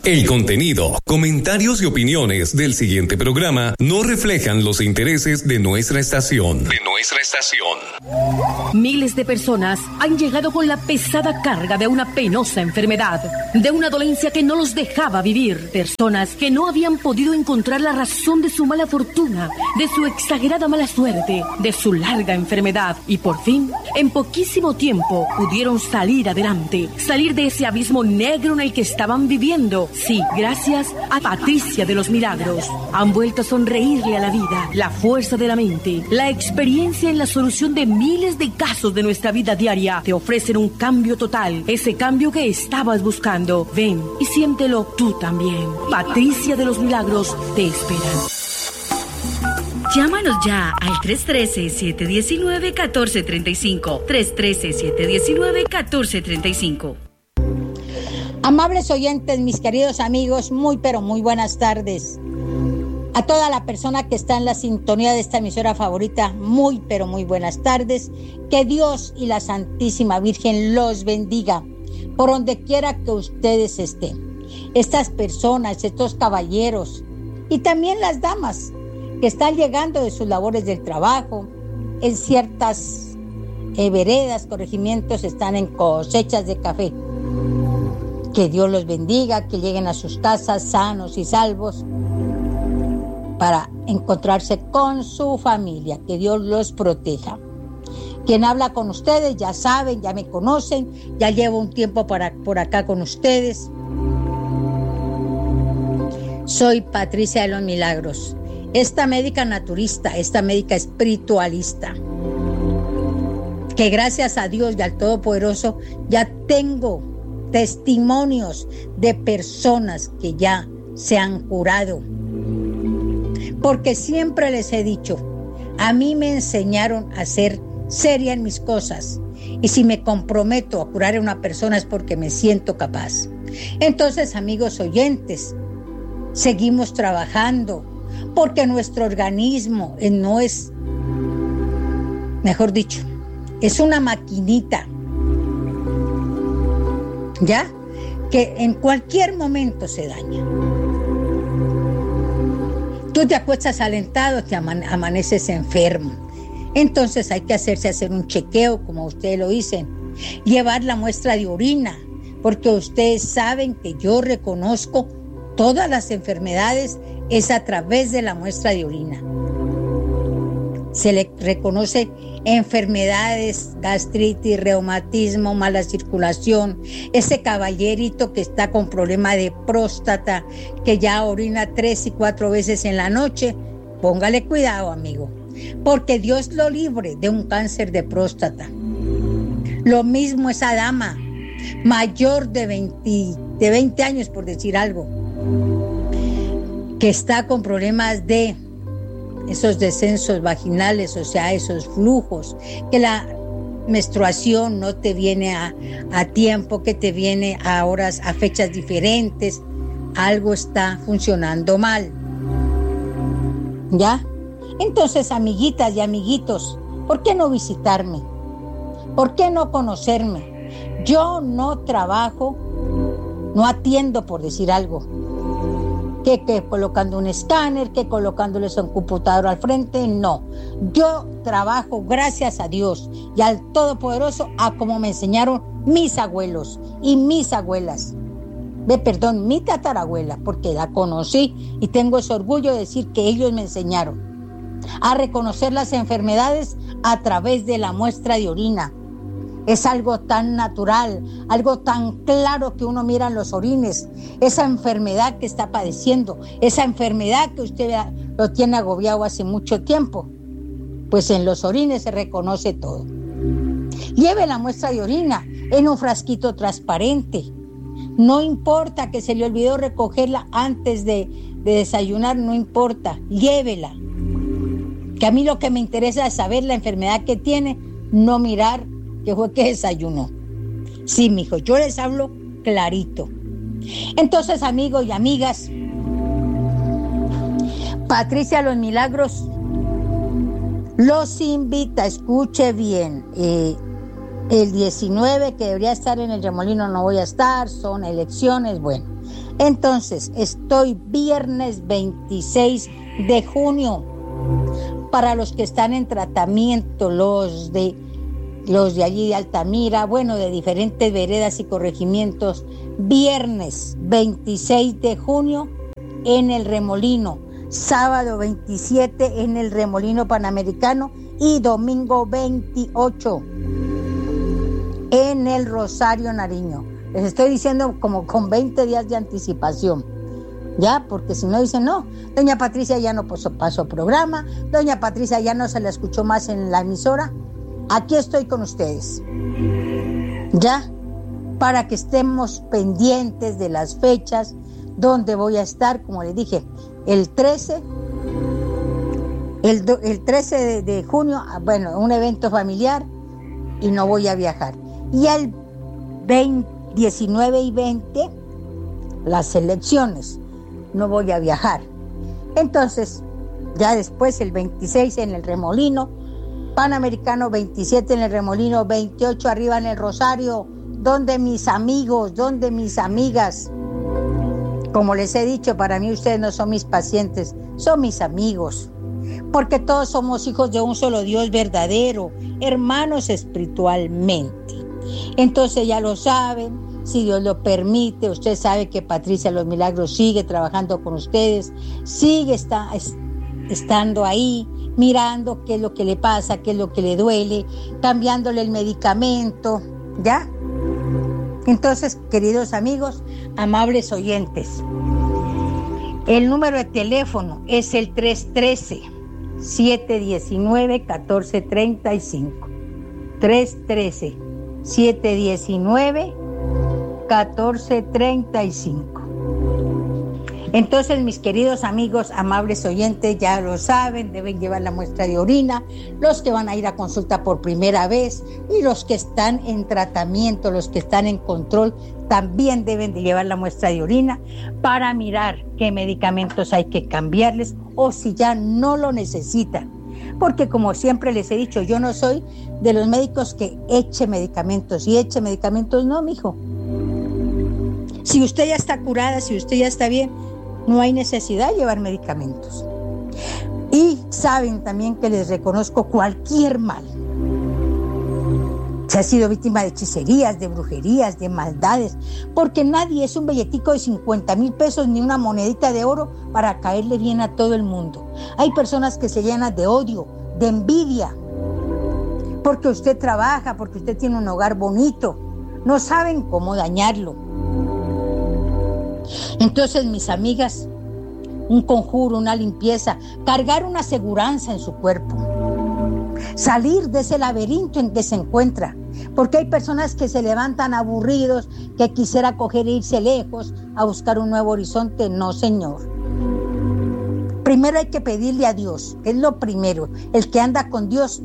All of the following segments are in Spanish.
El contenido, comentarios y opiniones del siguiente programa no reflejan los intereses de nuestra estación. Miles de personas han llegado con la pesada carga de una penosa enfermedad, de una dolencia que no los dejaba vivir. Personas que no habían podido encontrar la razón de su mala fortuna, de su exagerada mala suerte, de su larga enfermedad. Y por fin, en poquísimo tiempo, pudieron salir adelante, salir de ese abismo negro en el que estaban viviendo. Sí, gracias a Patricia de los Milagros. Han vuelto a sonreírle a la vida, la fuerza de la mente, la experiencia en la solución de miles de casos de nuestra vida diaria. Te ofrecen un cambio total, ese cambio que estabas buscando. Ven y siéntelo tú también. Patricia de los Milagros te espera. Llámanos ya al 313-719-1435. 313-719-1435. Amables oyentes, mis queridos amigos, muy pero muy buenas tardes. A toda la persona que está en la sintonía de esta emisora favorita, muy pero muy buenas tardes. Que Dios y la Santísima Virgen los bendiga por donde quiera que ustedes estén. Estas personas, estos caballeros y también las damas que están llegando de sus labores del trabajo, en ciertas veredas, corregimientos, están en cosechas de café. Que Dios los bendiga, que lleguen a sus casas sanos y salvos para encontrarse con su familia. Que Dios los proteja. Quien habla con ustedes, ya saben, ya me conocen, ya llevo un tiempo por acá con ustedes. Soy Patricia de los Milagros, esta médica naturista, esta médica espiritualista, que gracias a Dios y al Todopoderoso ya tengo testimonios de personas que ya se han curado. Porque siempre les he dicho, a mí me enseñaron a ser seria en mis cosas, y si me comprometo a curar a una persona es porque me siento capaz. Entonces, amigos oyentes, seguimos trabajando, porque nuestro organismo no es, mejor dicho, es una maquinita, ¿ya? Que en cualquier momento se daña. Tú te acuestas alentado, te amaneces enfermo. Entonces hay que hacer un chequeo, como ustedes lo dicen, llevar la muestra de orina, porque ustedes saben que yo reconozco todas las enfermedades es a través de la muestra de orina. Se le reconoce enfermedades, gastritis, reumatismo, mala circulación. Ese caballerito que está con problema de próstata, que ya orina 3 y 4 veces en la noche, póngale cuidado, amigo, porque Dios lo libre de un cáncer de próstata. Lo mismo esa dama mayor de 20 años, por decir algo, que está con problemas de esos descensos vaginales, o sea, esos flujos, que la menstruación no te viene a tiempo, que te viene a horas, a fechas diferentes. Algo está funcionando mal, ¿ya? Entonces, amiguitas y amiguitos, ¿por qué no visitarme? ¿Por qué no conocerme? Yo no trabajo, no atiendo, por decir algo, que colocando un escáner, que colocándoles un computador al frente, no. Yo trabajo, gracias a Dios y al Todopoderoso, a como me enseñaron mis abuelos y mis abuelas. Mi tatarabuela, porque la conocí y tengo ese orgullo de decir que ellos me enseñaron a reconocer las enfermedades a través de la muestra de orina. Es algo tan natural, algo tan claro que uno mira en los orines, esa enfermedad que está padeciendo, esa enfermedad que usted lo tiene agobiado hace mucho tiempo, pues en los orines se reconoce todo. Lleve la muestra de orina en un frasquito transparente. No importa que se le olvidó recogerla antes de desayunar, no importa, llévela. Que a mí lo que me interesa es saber la enfermedad que tiene, no mirar que fue que desayunó. Sí, mijo, yo les hablo clarito. Entonces, amigos y amigas, Patricia Los Milagros los invita, escuche bien, el 19 que debería estar en el Remolino no voy a estar, son elecciones, bueno, Entonces, estoy viernes 26 de junio. Para los que están en tratamiento, los de allí de Altamira, bueno, de diferentes veredas y corregimientos, viernes 26 de junio en el Remolino, sábado 27 en el Remolino Panamericano y domingo 28 en el Rosario Nariño. Les estoy diciendo como con 20 días de anticipación, ya, porque si no dicen, no, doña Patricia ya no pasó programa, doña Patricia ya no se la escuchó más en la emisora. Aquí estoy con ustedes, ya, para que estemos pendientes de las fechas donde voy a estar, como les dije, el 13 de junio, bueno, un evento familiar y no voy a viajar. Y el 19 y 20, las elecciones, no voy a viajar. Entonces, ya después el 26 en el Remolino Panamericano, 27 en el Remolino, 28 arriba en el Rosario, donde mis amigos, donde mis amigas. Como les he dicho, para mí ustedes no son mis pacientes, son mis amigos, porque todos somos hijos de un solo Dios verdadero, hermanos espiritualmente. Entonces ya lo saben, si Dios lo permite, usted sabe que Patricia Los Milagros sigue trabajando con ustedes, sigue estando ahí, mirando qué es lo que le pasa, qué es lo que le duele, cambiándole el medicamento, ¿ya? Entonces, queridos amigos, amables oyentes, el número de teléfono es el 313-719-1435. 313-719-1435. Entonces, mis queridos amigos, amables oyentes, ya lo saben, deben llevar la muestra de orina, los que van a ir a consulta por primera vez y los que están en tratamiento, los que están en control, también deben de llevar la muestra de orina para mirar qué medicamentos hay que cambiarles o si ya no lo necesitan. Porque como siempre les he dicho, yo no soy de los médicos que eche medicamentos y eche medicamentos, no, mijo. Si usted ya está curada, si usted ya está bien, no hay necesidad de llevar medicamentos. Y saben también que les reconozco cualquier mal. Se ha sido víctima de hechicerías, de brujerías, de maldades, porque nadie es un billetico de 50,000 pesos ni una monedita de oro para caerle bien a todo el mundo. Hay personas que se llenan de odio, de envidia, porque usted trabaja, porque usted tiene un hogar bonito. No saben cómo dañarlo. Entonces, mis amigas, un conjuro, una limpieza, cargar una aseguranza en su cuerpo, salir de ese laberinto en que se encuentra, porque hay personas que se levantan aburridos, que quisiera coger e irse lejos a buscar un nuevo horizonte. No, señor. Primero hay que pedirle a Dios, es lo primero. El que anda con Dios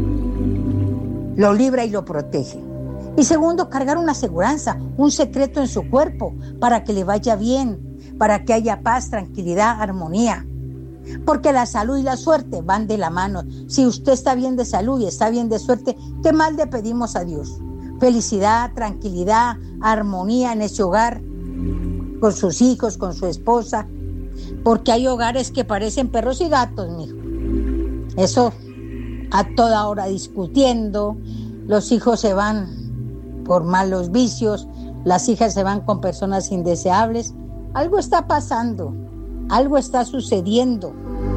lo libra y lo protege. Y segundo, cargar una aseguranza, un secreto en su cuerpo para que le vaya bien, para que haya paz, tranquilidad, armonía. Porque la salud y la suerte van de la mano. Si usted está bien de salud y está bien de suerte, ¿qué más le pedimos a Dios? Felicidad, tranquilidad, armonía en ese hogar, con sus hijos, con su esposa. Porque hay hogares que parecen perros y gatos, mijo. Eso a toda hora discutiendo, los hijos se van por malos vicios, las hijas se van con personas indeseables. Algo está pasando, algo está sucediendo.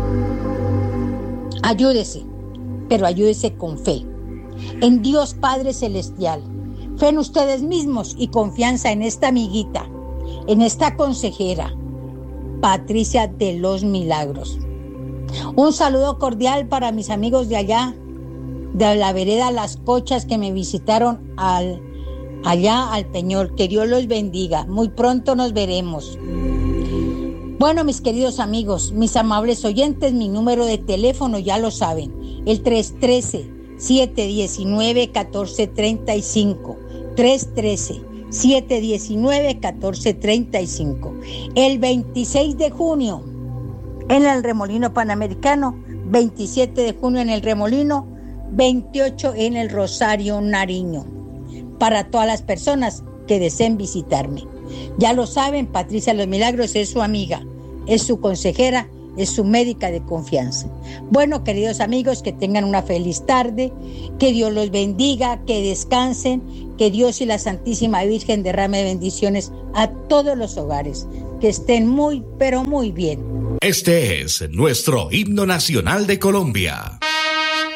Ayúdese, pero ayúdese con fe. En Dios Padre Celestial, fe en ustedes mismos y confianza en esta amiguita, en esta consejera, Patricia de los Milagros. Un saludo cordial para mis amigos de allá, de la vereda Las Pochas, que me visitaron allá al Peñol. Que Dios los bendiga. Muy pronto nos veremos. Bueno, mis queridos amigos, mis amables oyentes, mi número de teléfono ya lo saben, el 313-719-1435, 313-719-1435. El 26 de junio en el Remolino Panamericano, 27 de junio en el Remolino, 28 en el Rosario Nariño, para todas las personas que deseen visitarme. Ya lo saben, Patricia Los Milagros es su amiga, es su consejera, es su médica de confianza. Bueno, queridos amigos, que tengan una feliz tarde, que Dios los bendiga, que descansen, que Dios y la Santísima Virgen derrame bendiciones a todos los hogares, que estén muy, pero muy bien. Este es nuestro himno nacional de Colombia.